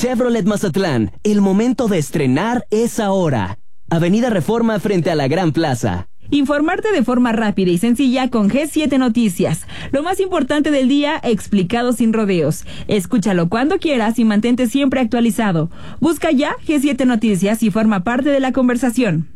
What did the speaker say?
Chevrolet Mazatlán, el momento de estrenar es ahora. Avenida Reforma frente a la Gran Plaza. Informarte de forma rápida y sencilla con G7 Noticias. Lo más importante del día, explicado sin rodeos. Escúchalo cuando quieras y mantente siempre actualizado. Busca ya G7 Noticias y forma parte de la conversación.